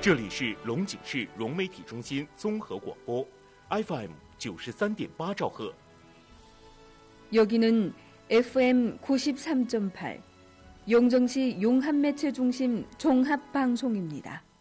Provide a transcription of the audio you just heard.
这里是龙井市融媒体中心综合广播 FM 93.8兆赫。 여기는 FM 93.8 용정시 용합매체중심 종합방송입니다.